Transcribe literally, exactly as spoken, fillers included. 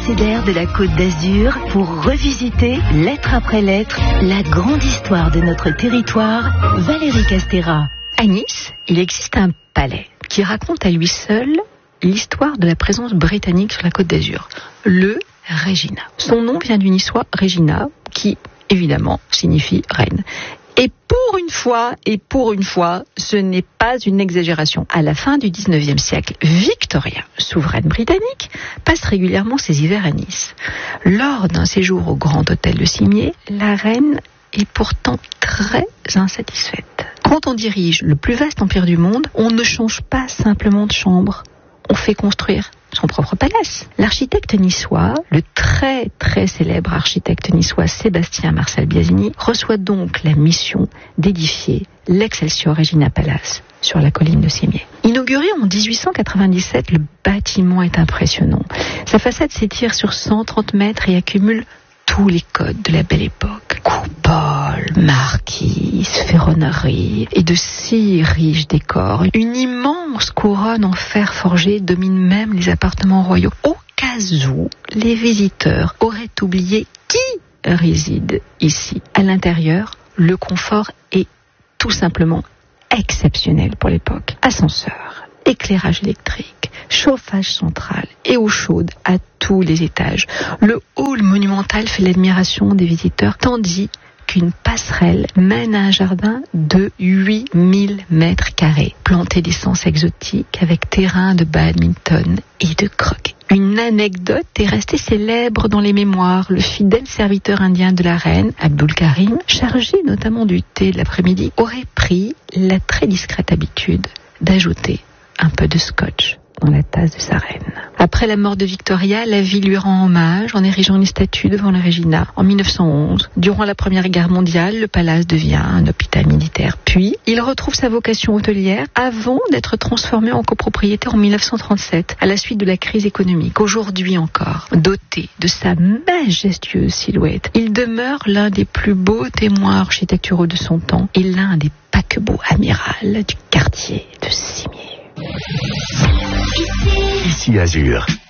abécédaire de la Côte d'Azur pour revisiter, lettre après lettre, la grande histoire de notre territoire. Valérie Castéra. À Nice, il existe un palais qui raconte à lui seul l'histoire de la présence britannique sur la Côte d'Azur, le Regina. Son nom vient du niçois Regina, qui évidemment signifie reine. Et pour une fois, et pour une fois, ce n'est pas une exagération. À la fin du dix-neuvième siècle, Victoria, souveraine britannique, passe régulièrement ses hivers à Nice. Lors d'un séjour au Grand Hôtel de Cimiez, la reine est pourtant très insatisfaite. Quand on dirige le plus vaste empire du monde, on ne change pas simplement de chambre, on fait construire son propre palace. L'architecte niçois, le très très célèbre architecte niçois Sébastien Marcel Biasini, reçoit donc la mission d'édifier l'Excelsior Regina Palace sur la colline de Cimiez. Inauguré en dix-huit cent quatre-vingt-dix-sept, le bâtiment est impressionnant. Sa façade s'étire sur cent trente mètres et accumule tous les codes de la belle époque. Coupole, marquise, ferronnerie et de si riches décors. Une immense couronne en fer forgé domine même les appartements royaux. Au cas où les visiteurs auraient oublié qui réside ici. À l'intérieur, le confort est tout simplement exceptionnel pour l'époque. Ascenseur, éclairage électrique, chauffage central et eau chaude à tous les étages. Le hall monumental fait l'admiration des visiteurs, tandis qu'une passerelle mène à un jardin de huit mille mètres carrés, planté d'essences exotiques avec terrain de badminton et de croquet. Une anecdote est restée célèbre dans les mémoires. Le fidèle serviteur indien de la reine, Abdul Karim, chargé notamment du thé de l'après-midi, aurait pris la très discrète habitude d'ajouter un peu de scotch dans la tasse de sa reine. Après la mort de Victoria, la ville lui rend hommage en érigeant une statue devant la Regina en mille neuf cent onze. Durant la Première Guerre mondiale, le palace devient un hôpital militaire. Puis, il retrouve sa vocation hôtelière avant d'être transformé en copropriété en mille neuf cent trente-sept, à la suite de la crise économique. Aujourd'hui encore, doté de sa majestueuse silhouette, il demeure l'un des plus beaux témoins architecturaux de son temps et l'un des paquebots amiral du quartier de Cimiez. Ici Azur.